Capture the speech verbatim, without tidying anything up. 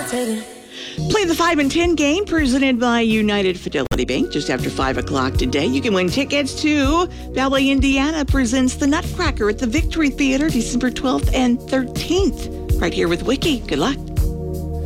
Play the five and ten game presented by United Fidelity Bank just after five o'clock today. You can win tickets to Ballet Indiana presents the Nutcracker at the Victory Theater December twelfth and thirteenth. Right here with Wiki. Good luck.